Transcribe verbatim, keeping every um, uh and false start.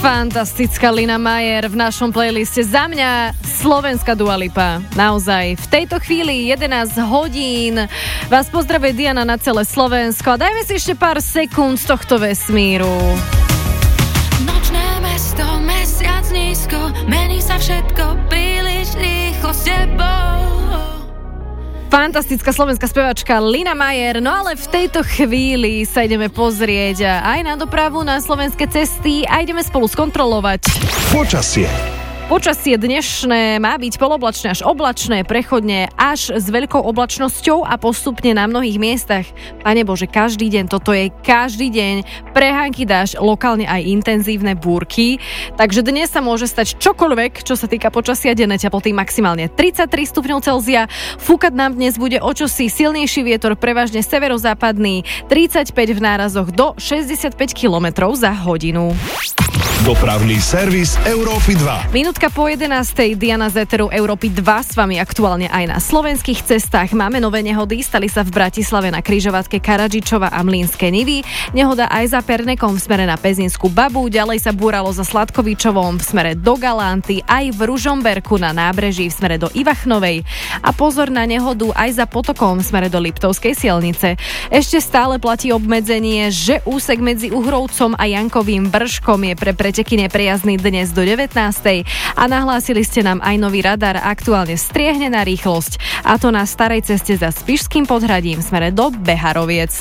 Fantastická Lina Majer v našom playliste. Za mňa slovenská Dua Lipa. Naozaj. V tejto chvíli jedenásť hodín vás pozdravuje Diana na celé Slovensko. A dajme si ešte pár sekúnd z tohto vesmíru. Nočné mesto, mesiac nízko, mení sa všetko príliš rýchlo s tebou. Fantastická slovenská spevačka Lina Majer. No ale v tejto chvíli sa ideme pozrieť aj na dopravu, na slovenské cesty a ideme spolu skontrolovať počasie. Počasie dnešné má byť poloblačné až oblačné, prechodne až s veľkou oblačnosťou a postupne na mnohých miestach. Pane Bože, každý deň, toto je každý deň prehánky dážď, lokálne aj intenzívne búrky. Takže dnes sa môže stať čokoľvek, čo sa týka počasia, denné teploty maximálne tridsaťtri stupňov Celzia. Fúkať nám dnes bude o čosi silnejší vietor, prevažne severozápadný, tridsaťpäť v nárazoch do šesťdesiatpäť kilometrov za hodinu. Dopravný servis Európy dva. Minútka po jedenástej, Diana z éteru Európy dva s vami aktuálne aj na slovenských cestách. Máme nové nehody, stali sa v Bratislave na križovatke Karadžičova a Mlynské Nivy. Nehoda aj za Pernekom v smere na Pezinskú Babu, ďalej sa búralo za Sladkovičovom v smere do Galanty, aj v Ružomberku na nábreží v smere do Ivachnovej. A pozor na nehodu aj za Potokom v smere do Liptovskej Sielnice. Ešte stále platí obmedzenie, že úsek medzi Uhrovcom a Jankovým Brškom je pre preteky neprejazný dnes do devätnástej a nahlásili ste nám aj nový radar, aktuálne striehne na rýchlosť, a to na starej ceste za Spišským podhradím v smere do Beharoviec.